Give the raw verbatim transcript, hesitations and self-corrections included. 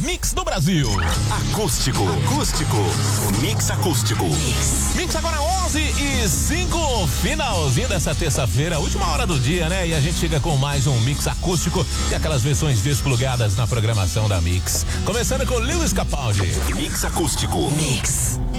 mix do Brasil. Acústico, acústico, mix acústico. Mix, mix agora onze e cinco, finalzinho dessa terça-feira, última hora do dia, né? E a gente chega com mais um mix acústico e aquelas versões desplugadas na programação da Mix. Começando com Lewis Capaldi. Mix acústico. Mix.